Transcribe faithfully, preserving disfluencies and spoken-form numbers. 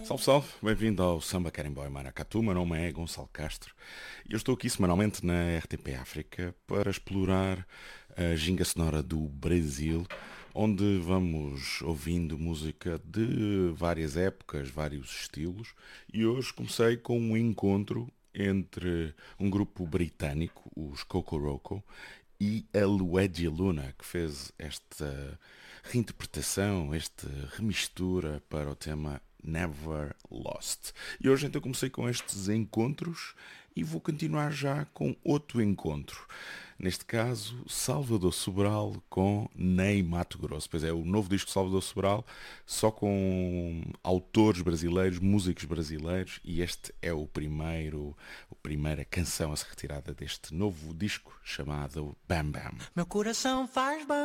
Salve, salve, bem-vindo ao Samba Carimbó e Maracatu. Meu nome é Gonçalo Castro e eu estou aqui semanalmente na R T P África para explorar a ginga sonora do Brasil, onde vamos ouvindo música de várias épocas, vários estilos, e hoje comecei com um encontro entre um grupo britânico, os Cocoroco, e a Luigi Luna, que fez esta reinterpretação, esta remistura para o tema Never Lost. E hoje então comecei com estes encontros e vou continuar já com outro encontro. Neste caso, Salvador Sobral com Ney Matogrosso. Pois é, o novo disco de Salvador Sobral, só com autores brasileiros, músicos brasileiros, e este é o primeiro, a primeira canção a ser retirada deste novo disco chamado Bam Bam. Meu coração faz bam